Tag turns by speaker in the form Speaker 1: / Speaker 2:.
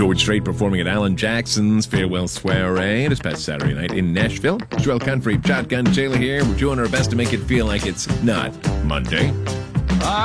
Speaker 1: George Strait performing at Alan Jackson's farewell soiree this past Saturday night in Nashville. Joel Country, Shotgun Taylor here. We're doing our best to make it feel like it's not Monday.